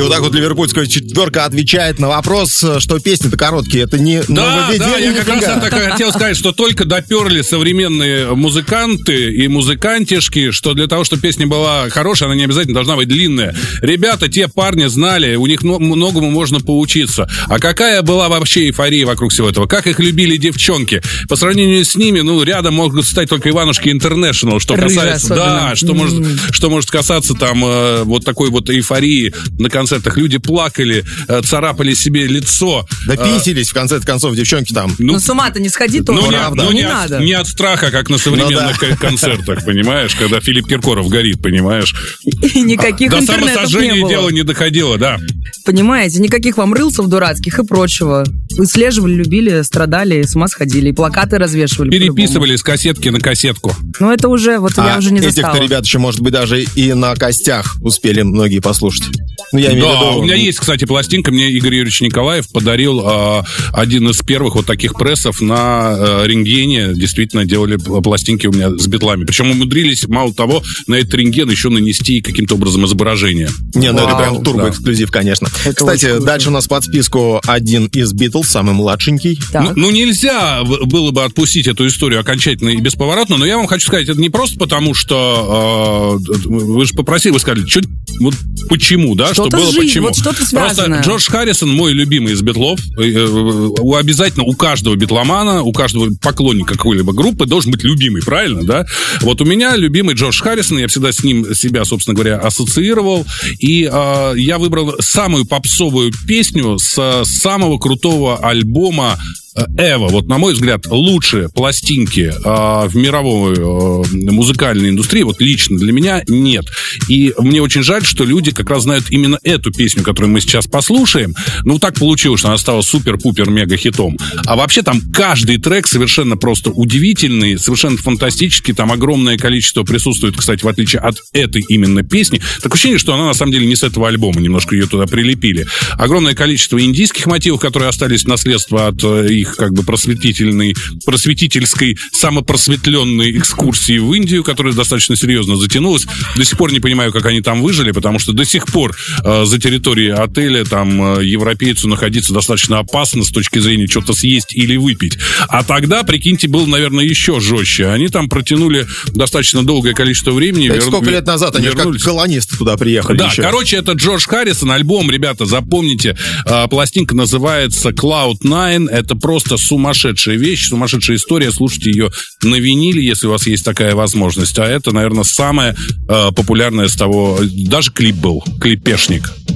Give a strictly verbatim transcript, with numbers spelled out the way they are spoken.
вот так вот ливерпульская четверка отвечает на вопрос, что песни-то короткие. Это не Да, да, я как раз нифига. это хотел сказать, что только доперли современные музыканты и музыкантишки, что для того, чтобы песня была хорошая, она не обязательно должна быть длинная. Ребята, те парни знали, у них многому можно поучиться. А какая была вообще эйфория вокруг всего этого? Как их любили девчонки? По сравнению с ними, ну, рядом могут стать только Иванушки Интернешнл, что Рыжая касается... особенно. Да, что, mm-hmm. может, что может касаться там э, вот такой вот эйфории на концертах. Люди плакали, э, царапали себе лицо. Да писились, в конце концов, девчонки там. Ну, ну с ума-то не сходи тоже. Ну, правда. ну, не, не, надо. От, не от страха, как на современных ну, да. концертах, понимаешь, когда Филипп Киркоров горит, понимаешь. И никаких До интернетов самосожжения не было. дело не доходило, да. Понимаете, никаких вам рылсов дурацких и прочего. Выслеживали, любили, страдали, с ума сходили. И плакаты развешивали. Переписывали с кассетки на кассетку. Ну, это уже, вот а я уже не застала. этих-то ребят еще, может быть, даже и на костях успели многие послушать. Ну, я имею да, в виду... у меня есть, кстати, пластинка. Мне Игорь Юрьевич Николаев подарил э, один из первых вот таких прессов на э, рентгене. Действительно, делали пластинки у меня с битлами. Причем умудрились, мало того, на этот рентген еще нанести каким-то образом изображение. Не, ну Вау. это прям турбо-эксклюзив, конечно. Это Кстати, дальше у нас под списку один из Битлз, самый младшенький. Так. Ну, ну, нельзя было бы отпустить эту историю окончательно и бесповоротно, но я вам хочу сказать, это не просто потому, что э, вы же попросили, вы сказали, что, вот почему, да, Что-то что было жизнь, почему. вот что-то связанное. Просто Джордж Харрисон мой любимый из битлов. У, обязательно у каждого битломана, у каждого поклонника какой-либо группы должен быть любимый, правильно, да? Вот у меня любимый Джордж Харрисон, я всегда с ним себя, собственно говоря, ассоциировал, и э, я выбрал самую попсовую песню с самого крутого альбома Эва. Вот, на мой взгляд, лучшие пластинки э, в мировой э, музыкальной индустрии, вот лично для меня, нет. И мне очень жаль, что люди как раз знают именно эту песню, которую мы сейчас послушаем. Ну, так получилось, что она стала супер-пупер-мега-хитом. А вообще там каждый трек совершенно просто удивительный, совершенно фантастический. Там огромное количество присутствует, кстати, в отличие от этой именно песни. Такое ощущение, что она, на самом деле, не с этого альбома. Немножко ее туда прилепили. Огромное количество индийских мотивов, которые остались в наследство от э, их как бы просветительной, просветительской, самопросветленной экскурсии в Индию, которая достаточно серьезно затянулась. До сих пор не понимаю, как они там выжили, потому что до сих пор э, за территорией отеля там э, европейцу находиться достаточно опасно с точки зрения что-то съесть или выпить. А тогда, прикиньте, было, наверное, еще жестче. Они там протянули достаточно долгое количество времени. Это сколько лет назад? Они же как колонисты туда приехали. Да, еще. короче, это Джордж Харрисон. Альбом, ребята, запомните, э, пластинка называется клауд найн. Это просто сумасшедшая вещь, сумасшедшая история. Слушайте ее на виниле, если у вас есть такая возможность. А это, наверное, самое э, популярное с того... Даже клип был, клипешник.